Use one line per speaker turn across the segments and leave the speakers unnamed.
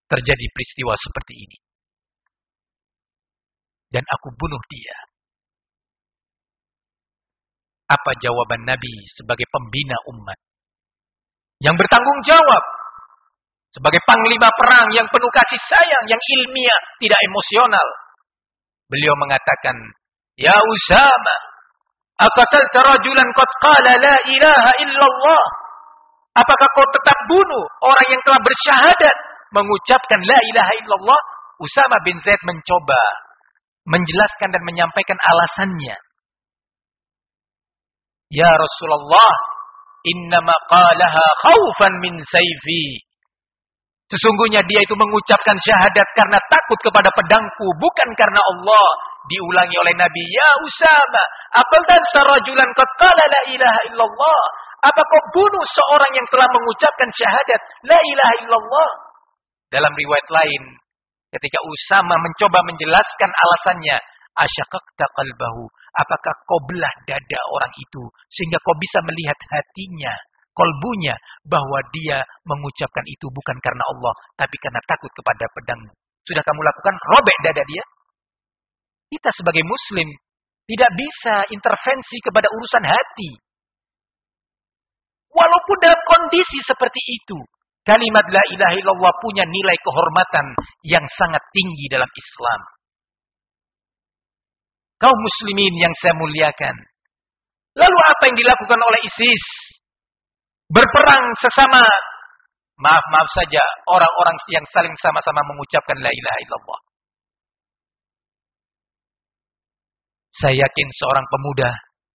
terjadi peristiwa seperti ini. Dan aku bunuh dia. Apa jawaban Nabi sebagai pembina umat? Yang bertanggung jawab. Sebagai panglima perang yang penuh kasih sayang, yang ilmiah, tidak emosional. Beliau mengatakan, Ya Usama, aqatalta rajulan qad qala la ilaha illallah. Apakah kau tetap bunuh orang yang telah bersyahadat mengucapkan la ilaha illallah? Usama bin Zaid mencoba menjelaskan dan menyampaikan alasannya. Ya Rasulullah, innama qalaha khaufan min sayfi. Sesungguhnya dia itu mengucapkan syahadat karena takut kepada pedangku, bukan karena Allah. Diulangi oleh Nabi, Ya Usama, aqatalta rajulan qad qala la ilaha illallah. Apa kau bunuh seorang yang telah mengucapkan syahadat la ilaha illallah? Dalam riwayat lain, ketika Usama mencoba menjelaskan alasannya, asyaqaqta qalbahu, apakah kau belah dada orang itu sehingga kau bisa melihat hatinya, kolbunya, bahwa dia mengucapkan itu bukan karena Allah, tapi karena takut kepada pedangmu. Sudah kamu lakukan, robek dada dia. Kita sebagai muslim tidak bisa intervensi kepada urusan hati. Walaupun dalam kondisi seperti itu, kalimat la ilaha illallah punya nilai kehormatan yang sangat tinggi dalam Islam. Kaum muslimin yang saya muliakan. Lalu apa yang dilakukan oleh ISIS? Berperang sesama, maaf saja, orang-orang yang saling sama-sama mengucapkan la ilaha illallah. Saya yakin seorang pemuda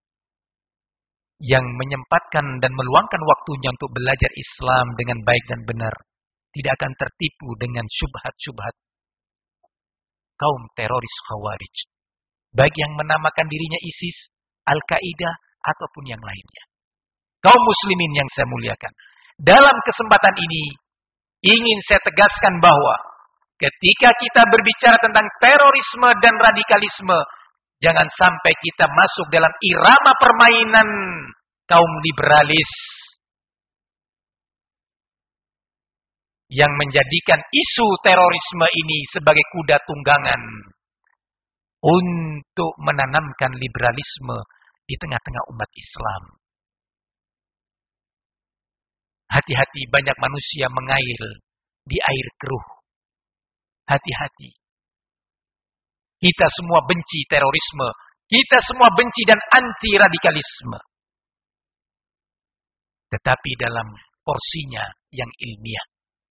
yang menyempatkan dan meluangkan waktunya untuk belajar Islam dengan baik dan benar tidak akan tertipu dengan syubhat-syubhat kaum teroris Khawarij. Baik yang menamakan dirinya ISIS, Al-Qaeda, ataupun yang lainnya. Kaum muslimin yang saya muliakan. Dalam kesempatan ini, ingin saya tegaskan bahwa ketika kita berbicara tentang terorisme dan radikalisme, jangan sampai kita masuk dalam irama permainan kaum liberalis yang menjadikan isu terorisme ini sebagai kuda tunggangan untuk menanamkan liberalisme di tengah-tengah umat Islam. Hati-hati, banyak manusia mengail di air keruh. Hati-hati. Kita semua benci terorisme. Kita semua benci dan anti radikalisme. Tetapi dalam porsinya yang ilmiah.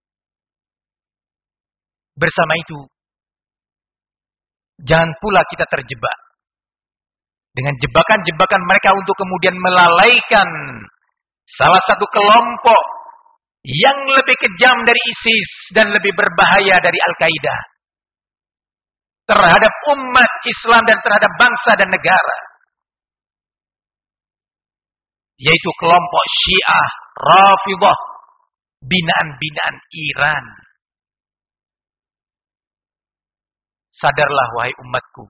Bersama itu, jangan pula kita terjebak dengan jebakan-jebakan mereka untuk kemudian melalaikan salah satu kelompok yang lebih kejam dari ISIS dan lebih berbahaya dari Al-Qaeda terhadap umat Islam dan terhadap bangsa dan negara, yaitu kelompok Syiah Rafidhah, binaan-binaan Iran. Sadarlah wahai umatku,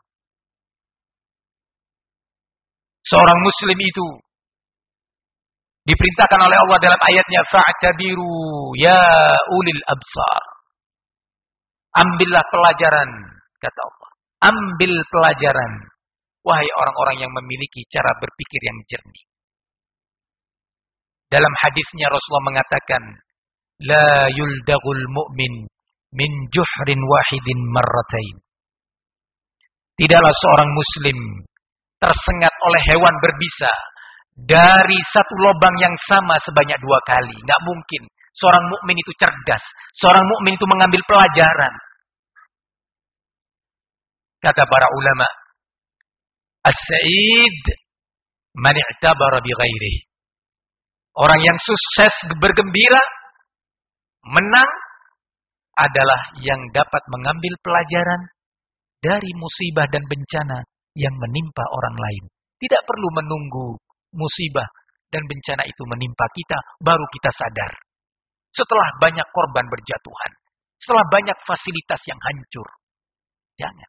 seorang muslim itu diperintahkan oleh Allah dalam ayatnya, fa'tabiru ya ulil absar. Ambillah pelajaran, kata Allah. Ambil pelajaran, wahai orang-orang yang memiliki cara berpikir yang jernih. Dalam hadisnya Rasulullah mengatakan, la yuldagul mu'min min juhrin wahidin marratain. Tidaklah seorang muslim tersengat oleh hewan berbisa dari satu lubang yang sama sebanyak 2 kali. Nggak mungkin. Seorang mukmin itu cerdas. Seorang mukmin itu mengambil pelajaran. Kata para ulama, as-sa'id man i'tabara bi ghairihi. Orang yang sukses, bergembira, menang adalah yang dapat mengambil pelajaran dari musibah dan bencana yang menimpa orang lain. Tidak perlu menunggu musibah dan bencana itu menimpa kita, baru kita sadar. Setelah banyak korban berjatuhan, setelah banyak fasilitas yang hancur. Jangan.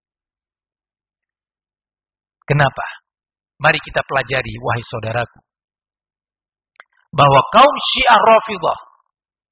Kenapa? Mari kita pelajari, wahai saudaraku, bahwa kaum Syiah Rafidhah